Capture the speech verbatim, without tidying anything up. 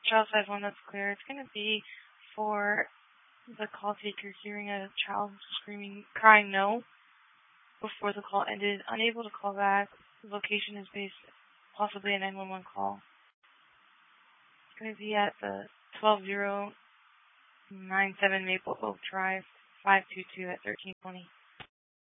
Child five one, that's clear. It's going to be for the call taker hearing a child screaming, crying no before the call ended, unable to call back. The location is based possibly a nine one one call. It's going to be at the twelve oh nine seven Maple Oak Drive, five two two at thirteen twenty.